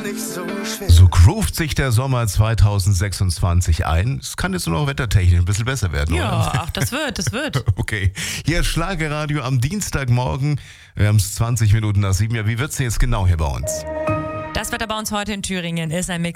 nicht so schwer. So groovt sich der Sommer 2026 ein. Es kann jetzt nur noch wettertechnisch ein bisschen besser werden, Ja, oder? ach, das wird. Okay, hier ist Schlagerradio am Dienstagmorgen. Wir haben es 20 Minuten nach 7. Ja, wie wird's denn jetzt genau hier bei uns? Das Wetter bei uns heute in Thüringen ist ein Mix